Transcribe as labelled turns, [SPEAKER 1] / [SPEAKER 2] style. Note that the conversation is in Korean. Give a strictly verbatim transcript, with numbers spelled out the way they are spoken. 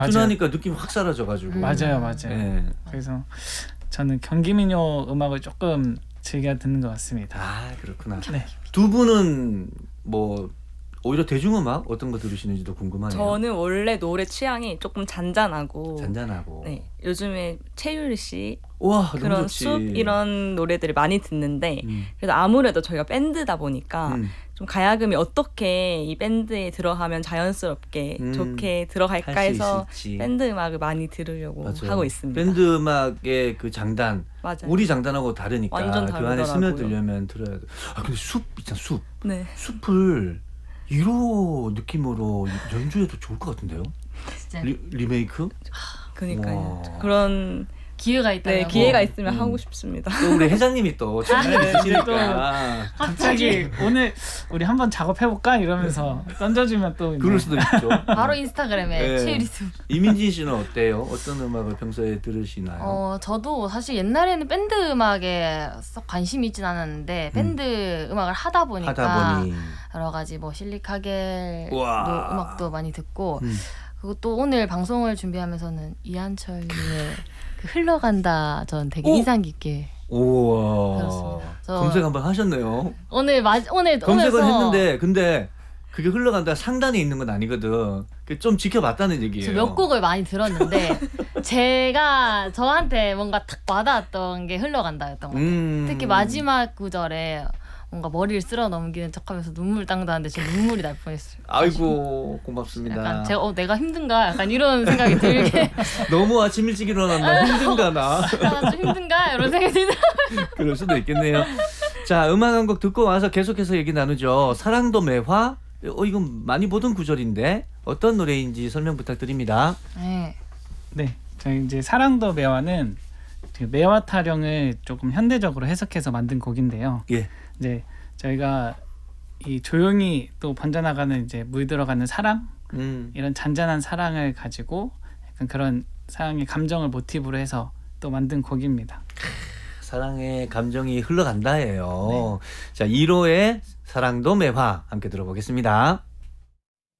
[SPEAKER 1] 순하니까 느낌 확 사라져가지고.
[SPEAKER 2] 음. 맞아요, 맞아요.
[SPEAKER 1] 네.
[SPEAKER 2] 그래서 저는 경기민요 음악을 조금 즐겨 듣는 것 같습니다.
[SPEAKER 1] 아 그렇구나.
[SPEAKER 2] 네.
[SPEAKER 1] 두 분은 뭐 오히려 대중음악 어떤 거 들으시는지도 궁금하네요.
[SPEAKER 3] 저는 원래 노래 취향이 조금 잔잔하고
[SPEAKER 1] 잔잔하고.
[SPEAKER 3] 네, 요즘에 최유리 씨
[SPEAKER 1] 와 너무
[SPEAKER 3] 그런
[SPEAKER 1] 좋지.
[SPEAKER 3] 숲 이런 노래들을 많이 듣는데
[SPEAKER 1] 음.
[SPEAKER 3] 그래서 아무래도 저희가 밴드다 보니까
[SPEAKER 1] 음.
[SPEAKER 3] 좀 가야금이 어떻게 이 밴드에 들어가면 자연스럽게
[SPEAKER 1] 음.
[SPEAKER 3] 좋게 들어갈까
[SPEAKER 1] 할 수
[SPEAKER 3] 해서
[SPEAKER 1] 있을지.
[SPEAKER 3] 밴드 음악을 많이 들으려고
[SPEAKER 1] 맞아요.
[SPEAKER 3] 하고 있습니다.
[SPEAKER 1] 밴드 음악의 그 장단,
[SPEAKER 3] 맞아요.
[SPEAKER 1] 우리 장단하고 다르니까
[SPEAKER 3] 완전
[SPEAKER 1] 그 안에
[SPEAKER 3] 다르더라고요.
[SPEAKER 1] 스며들려면 들어야 돼. 아 근데 숲 있잖아 숲.
[SPEAKER 3] 네.
[SPEAKER 1] 숲을 일 호 느낌으로 연주해도 좋을 것 같은데요?
[SPEAKER 4] 진짜
[SPEAKER 1] 리, 리메이크?
[SPEAKER 3] 그러니까요.
[SPEAKER 1] 와.
[SPEAKER 3] 그런
[SPEAKER 4] 기회가 있다면
[SPEAKER 3] 네, 기회가
[SPEAKER 1] 뭐,
[SPEAKER 3] 있으면
[SPEAKER 1] 음.
[SPEAKER 3] 하고 싶습니다.
[SPEAKER 1] 또 우리 회장님이 또 준비해
[SPEAKER 2] 네,
[SPEAKER 1] 주시니까
[SPEAKER 2] 갑자기 오늘 우리 한번 작업해볼까 이러면서 던져주면 또
[SPEAKER 1] 그럴 수도 있죠.
[SPEAKER 4] 바로 인스타그램에
[SPEAKER 1] 네.
[SPEAKER 4] 최유리수.
[SPEAKER 1] 이민진 씨는 어때요? 어떤 음악을 평소에 들으시나요?
[SPEAKER 4] 어 저도 사실 옛날에는 밴드 음악에 썩 관심이 있진 않았는데 밴드 음악을 하다 보니까
[SPEAKER 1] 하다 보니
[SPEAKER 4] 여러 가지 뭐 실리카겔
[SPEAKER 1] 우와.
[SPEAKER 4] 도 음악도 많이 듣고
[SPEAKER 1] 음.
[SPEAKER 4] 그리고 또 오늘 방송을 준비하면서는 이한철님의 그 흘러간다 전 되게
[SPEAKER 1] 오!
[SPEAKER 4] 인상 깊게
[SPEAKER 1] 우와
[SPEAKER 4] 그렇습니다. 저-
[SPEAKER 1] 검색 한번 하셨네요.
[SPEAKER 4] 오늘 마 오늘
[SPEAKER 1] 검색은
[SPEAKER 4] 오면서
[SPEAKER 1] 했는데 근데 그게 흘러간다 상단에 있는 건 아니거든. 그 좀 지켜봤다는 얘기예요.
[SPEAKER 4] 저 몇 곡을 많이 들었는데 제가 저한테 뭔가 탁 와닿았던 게 흘러간다였던 것 같아요.
[SPEAKER 1] 음.
[SPEAKER 4] 특히 마지막 구절에 뭔가 머리를 쓸어 넘기는 척하면서 눈물 땅다는데 진짜 눈물이 날 뻔했어요.
[SPEAKER 1] 아이고 고맙습니다.
[SPEAKER 4] 약간 제가 어 내가 힘든가 약간 이런 생각이 들게
[SPEAKER 1] 너무 아침 일찍 일어난다 힘든가 나.
[SPEAKER 4] 약간 좀 힘든가 이런 생각이 들더라고요.
[SPEAKER 1] 그럴 수도 있겠네요. 자 음악 한 곡 듣고 와서 계속해서 얘기 나누죠. 사랑도 매화. 어 이건 많이 보던 구절인데 어떤 노래인지 설명 부탁드립니다.
[SPEAKER 4] 네.
[SPEAKER 2] 네, 저희 이제 사랑도 매화는 그 매화 타령을 조금 현대적으로 해석해서 만든 곡인데요.
[SPEAKER 1] 예.
[SPEAKER 2] 이제 저희가 이 조용히 또 번져나가는 이제 물들어가는 사랑
[SPEAKER 1] 음.
[SPEAKER 2] 이런 잔잔한 사랑을 가지고 약간 그런 사랑의 감정을 모티브로 해서 또 만든 곡입니다.
[SPEAKER 1] 사랑의 감정이 흘러간다예요. 자 일 호의 사랑도 매화 함께 들어보겠습니다.